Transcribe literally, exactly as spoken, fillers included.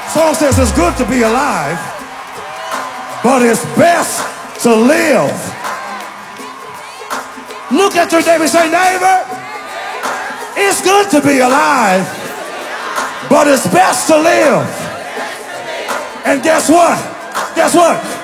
Song says it's good to be alive, but it's best to live. Look at your neighbor and say, neighbor, it's good to be alive, but it's best to live. And guess what? Guess what?